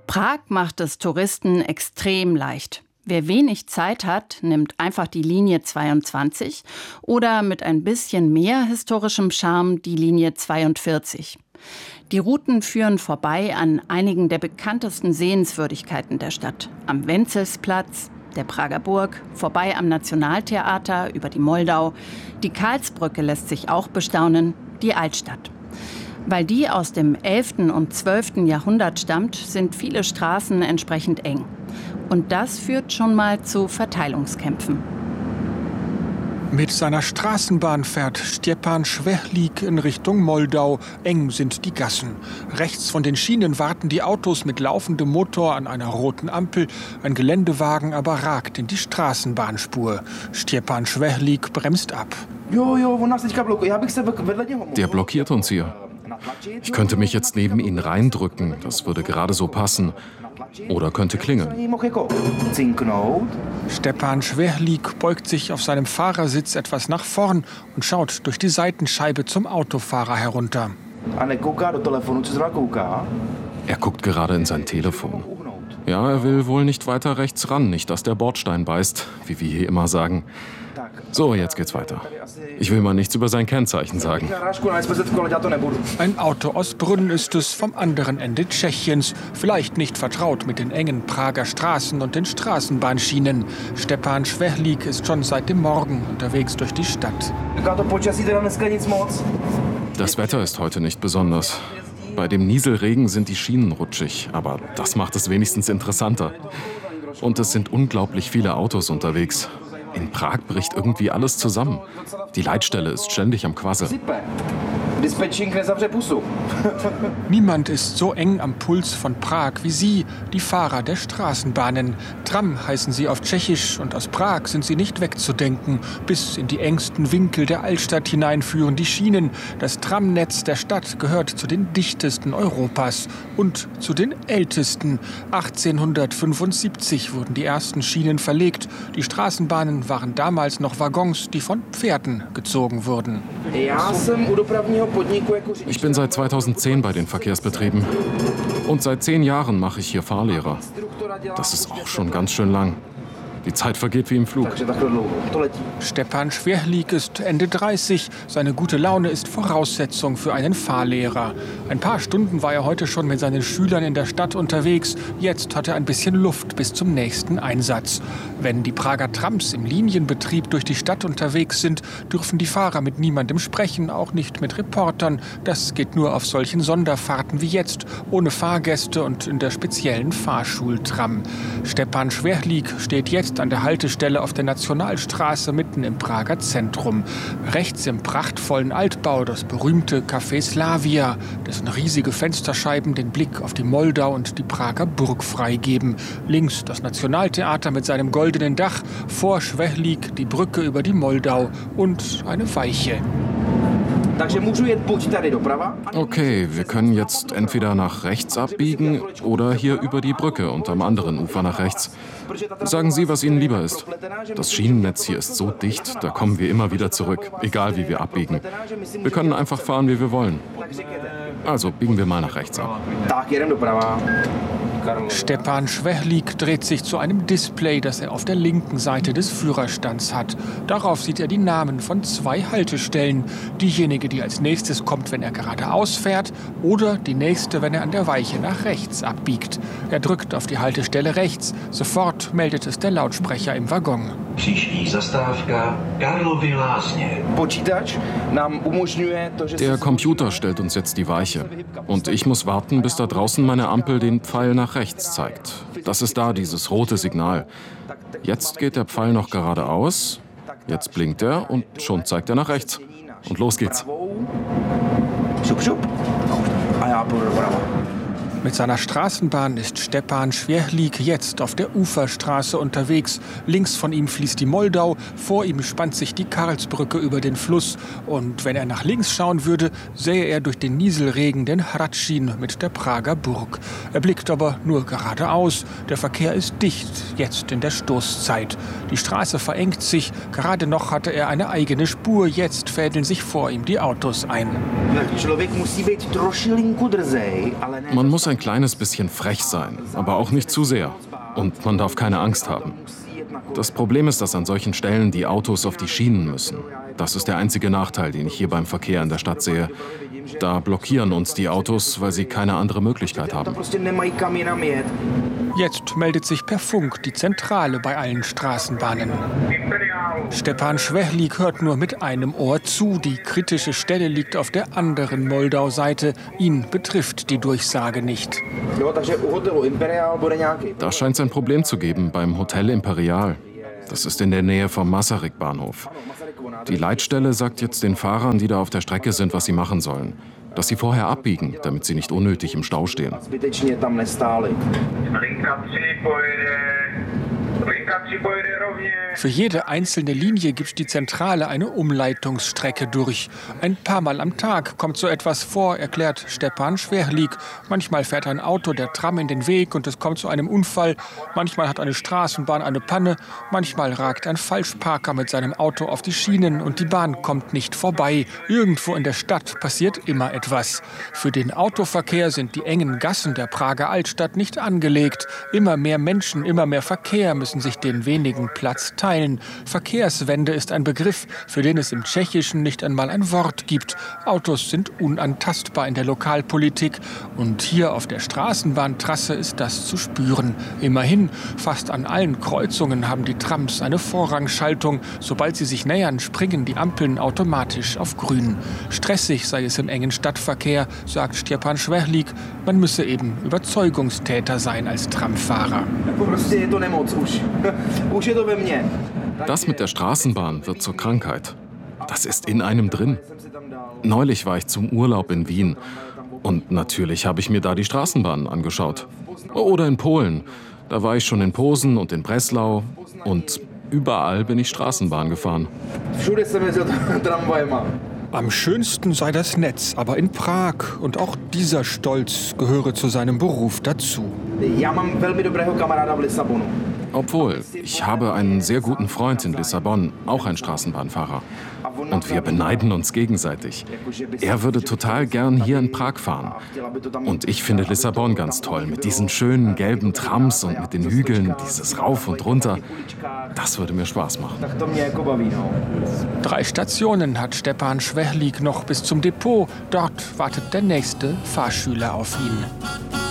Prag macht es Touristen extrem leicht. Wer wenig Zeit hat, nimmt einfach die Linie 22 oder mit ein bisschen mehr historischem Charme die Linie 42. Die Routen führen vorbei an einigen der bekanntesten Sehenswürdigkeiten der Stadt. Am Wenzelsplatz, der Prager Burg, vorbei am Nationaltheater, über die Moldau. Die Karlsbrücke lässt sich auch bestaunen, die Altstadt. Weil die aus dem 11. und 12. Jahrhundert stammt, sind viele Straßen entsprechend eng. Und das führt schon mal zu Verteilungskämpfen. Mit seiner Straßenbahn fährt Stjepan Švehlík in Richtung Moldau. Eng sind die Gassen. Rechts von den Schienen warten die Autos mit laufendem Motor an einer roten Ampel. Ein Geländewagen aber ragt in die Straßenbahnspur. Stjepan Švehlík bremst ab. Der blockiert uns hier. Ich könnte mich jetzt neben ihn reindrücken, das würde gerade so passen. Oder könnte klingeln. Stjepan Švehlík beugt sich auf seinem Fahrersitz etwas nach vorn und schaut durch die Seitenscheibe zum Autofahrer herunter. Er guckt gerade in sein Telefon. Ja, er will wohl nicht weiter rechts ran, nicht dass der Bordstein beißt, wie wir hier immer sagen. So, jetzt geht's weiter. Ich will mal nichts über sein Kennzeichen sagen. Ein Auto aus Brünn ist es, vom anderen Ende Tschechiens. Vielleicht nicht vertraut mit den engen Prager Straßen und den Straßenbahnschienen. Stjepan Švehlík ist schon seit dem Morgen unterwegs durch die Stadt. Das Wetter ist heute nicht besonders. Bei dem Nieselregen sind die Schienen rutschig, aber das macht es wenigstens interessanter. Und es sind unglaublich viele Autos unterwegs. In Prag bricht irgendwie alles zusammen. Die Leitstelle ist ständig am Quasseln. Niemand ist so eng am Puls von Prag wie Sie, die Fahrer der Straßenbahnen. Tram heißen sie auf Tschechisch und aus Prag sind sie nicht wegzudenken. Bis in die engsten Winkel der Altstadt hinein führen die Schienen. Das Tramnetz der Stadt gehört zu den dichtesten Europas und zu den ältesten. 1875 wurden die ersten Schienen verlegt. Die Straßenbahnen waren damals noch Waggons, die von Pferden gezogen wurden. Ich bin seit 2010 bei den Verkehrsbetrieben. Und seit 10 Jahren mache ich hier Fahrlehrer. Das ist auch schon ganz schön lang. Die Zeit vergeht wie im Flug. Stjepan Švehlík ist Ende 30. Seine gute Laune ist Voraussetzung für einen Fahrlehrer. Ein paar Stunden war er heute schon mit seinen Schülern in der Stadt unterwegs. Jetzt hat er ein bisschen Luft bis zum nächsten Einsatz. Wenn die Prager Trams im Linienbetrieb durch die Stadt unterwegs sind, dürfen die Fahrer mit niemandem sprechen, auch nicht mit Reportern. Das geht nur auf solchen Sonderfahrten wie jetzt, ohne Fahrgäste und in der speziellen Fahrschultram. Stjepan Švehlík steht jetzt an der Haltestelle auf der Nationalstraße mitten im Prager Zentrum. Rechts im prachtvollen Altbau das berühmte Café Slavia, dessen riesige Fensterscheiben den Blick auf die Moldau und die Prager Burg freigeben. Links das Nationaltheater mit seinem goldenen Dach, vor Švehlík die Brücke über die Moldau und eine Weiche. Okay, wir können jetzt entweder nach rechts abbiegen oder hier über die Brücke und am anderen Ufer nach rechts. Sagen Sie, was Ihnen lieber ist. Das Schienennetz hier ist so dicht, da kommen wir immer wieder zurück, egal wie wir abbiegen. Wir können einfach fahren, wie wir wollen. Also biegen wir mal nach rechts ab. Stjepan Švehlík dreht sich zu einem Display, das er auf der linken Seite des Führerstands hat. Darauf sieht er die Namen von 2 Haltestellen. Diejenige, die als nächstes kommt, wenn er geradeaus fährt, oder die nächste, wenn er an der Weiche nach rechts abbiegt. Er drückt auf die Haltestelle rechts. Sofort meldet es der Lautsprecher im Waggon. Der Computer stellt uns jetzt die Weiche. Und ich muss warten, bis da draußen meine Ampel den Pfeil nach rechts zeigt. Das ist da, dieses rote Signal. Jetzt geht der Pfeil noch geradeaus. Jetzt blinkt er und schon zeigt er nach rechts. Und los geht's. Mit seiner Straßenbahn ist Stjepan Švehlík jetzt auf der Uferstraße unterwegs. Links von ihm fließt die Moldau, vor ihm spannt sich die Karlsbrücke über den Fluss. Und wenn er nach links schauen würde, sähe er durch den Nieselregen den Hradschin mit der Prager Burg. Er blickt aber nur geradeaus. Der Verkehr ist dicht, jetzt in der Stoßzeit. Die Straße verengt sich. Gerade noch hatte er eine eigene Spur. Jetzt fädeln sich vor ihm die Autos ein. Man muss ein kleines bisschen frech sein, aber auch nicht zu sehr. Und man darf keine Angst haben. Das Problem ist, dass an solchen Stellen die Autos auf die Schienen müssen. Das ist der einzige Nachteil, den ich hier beim Verkehr in der Stadt sehe. Da blockieren uns die Autos, weil sie keine andere Möglichkeit haben. Jetzt meldet sich per Funk die Zentrale bei allen Straßenbahnen. Stepan Schwehlik hört nur mit einem Ohr zu. Die kritische Stelle liegt auf der anderen Moldau-Seite. Ihn betrifft die Durchsage nicht. Da scheint es ein Problem zu geben beim Hotel Imperial. Das ist in der Nähe vom Masaryk-Bahnhof. Die Leitstelle sagt jetzt den Fahrern, die da auf der Strecke sind, was sie machen sollen. Dass sie vorher abbiegen, damit sie nicht unnötig im Stau stehen. Für jede einzelne Linie gibt die Zentrale eine Umleitungsstrecke durch. Ein paar Mal am Tag kommt so etwas vor, erklärt Stepan Schwehlik. Manchmal fährt ein Auto der Tram in den Weg und es kommt zu einem Unfall. Manchmal hat eine Straßenbahn eine Panne. Manchmal ragt ein Falschparker mit seinem Auto auf die Schienen und die Bahn kommt nicht vorbei. Irgendwo in der Stadt passiert immer etwas. Für den Autoverkehr sind die engen Gassen der Prager Altstadt nicht angelegt. Immer mehr Menschen, immer mehr Verkehr müssen sich den wenigen Platz teilen. Verkehrswende ist ein Begriff, für den es im Tschechischen nicht einmal ein Wort gibt. Autos sind unantastbar in der Lokalpolitik. Und hier auf der Straßenbahntrasse ist das zu spüren. Immerhin, fast an allen Kreuzungen haben die Trams eine Vorrangschaltung. Sobald sie sich nähern, springen die Ampeln automatisch auf grün. Stressig sei es im engen Stadtverkehr, sagt Stepan Schwehlik. Man müsse eben Überzeugungstäter sein als Tramfahrer. Das mit der Straßenbahn wird zur Krankheit. Das ist in einem drin. Neulich war ich zum Urlaub in Wien. Und natürlich habe ich mir da die Straßenbahnen angeschaut. Oder in Polen. Da war ich schon in Posen und in Breslau. Und überall bin ich Straßenbahn gefahren. Am schönsten sei das Netz, aber in Prag. Und auch dieser Stolz gehöre zu seinem Beruf dazu. Obwohl, ich habe einen sehr guten Freund in Lissabon, auch ein Straßenbahnfahrer. Und wir beneiden uns gegenseitig. Er würde total gern hier in Prag fahren. Und ich finde Lissabon ganz toll, mit diesen schönen gelben Trams und mit den Hügeln, dieses Rauf und runter. Das würde mir Spaß machen. 3 Stationen hat Stepan Schwehlik noch bis zum Depot. Dort wartet der nächste Fahrschüler auf ihn.